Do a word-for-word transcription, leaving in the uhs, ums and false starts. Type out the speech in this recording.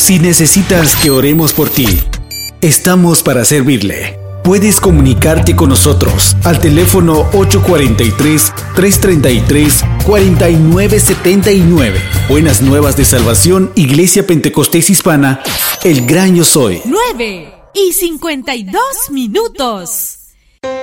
Si necesitas que oremos por ti, estamos para servirle. Puedes comunicarte con nosotros al teléfono ocho cuatro tres, tres tres tres, cuatro nueve siete nueve. Buenas Nuevas de Salvación, Iglesia Pentecostés Hispana, El Gran Yo Soy. nueve y cincuenta y dos minutos.